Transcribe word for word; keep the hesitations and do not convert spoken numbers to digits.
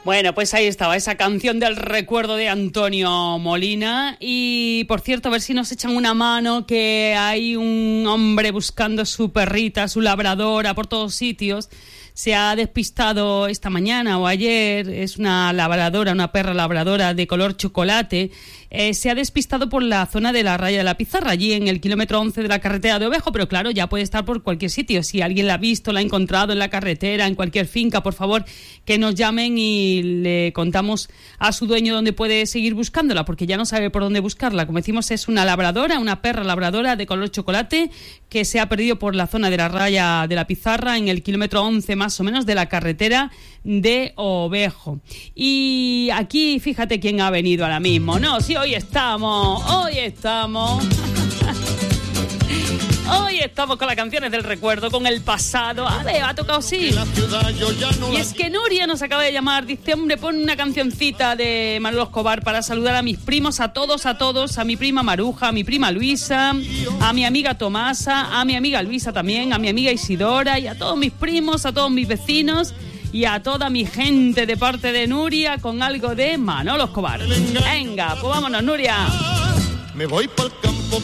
Bueno, pues ahí estaba esa canción del recuerdo de Antonio Molina. Y por cierto, a ver si nos echan una mano, que hay un hombre buscando su perrita, su labradora por todos sitios. Se ha despistado esta mañana o ayer, es una labradora, una perra labradora de color chocolate. Eh, se ha despistado por la zona de la raya de la Pizarra, allí en el kilómetro once de la carretera de Ovejo, pero claro, ya puede estar por cualquier sitio. Si alguien la ha visto, la ha encontrado en la carretera, en cualquier finca, por favor, que nos llamen y le contamos a su dueño dónde puede seguir buscándola, porque ya no sabe por dónde buscarla. Como decimos, es una labradora, una perra labradora de color chocolate que se ha perdido por la zona de la raya de la Pizarra, en el kilómetro once más o menos de la carretera de Ovejo. Y aquí, fíjate quién ha venido ahora mismo, ¿no? Sí, hoy estamos, hoy estamos... Hoy estamos con las canciones del recuerdo, con el pasado. A ver, ha tocado sí. Y es que Nuria nos acaba de llamar. Dice, hombre, pon una cancioncita de Manolo Escobar para saludar a mis primos, a todos, a todos. A mi prima Maruja, a mi prima Luisa, a mi amiga Tomasa, a mi amiga Luisa también, a mi amiga Isidora y a todos mis primos, a todos mis vecinos y a toda mi gente de parte de Nuria con algo de Manolo Escobar. Venga, pues vámonos, Nuria. Me voy pa'l campo.